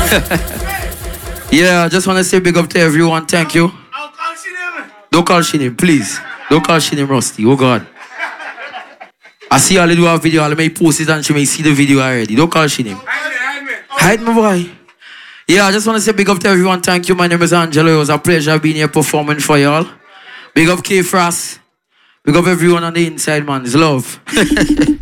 Yeah, I just want to say big up to everyone. Thank you. Don't call Shinim, please. Don't call Shinim Rusty. Oh God. I see all they do a video. I'll make post it and she may see the video already. Don't call Shinim. Hide my boy. Yeah, I just want to say big up to everyone. Thank you. My name is Angelo. It was a pleasure being here performing for y'all. Big up K Frost. Big up everyone on the inside, man. It's love.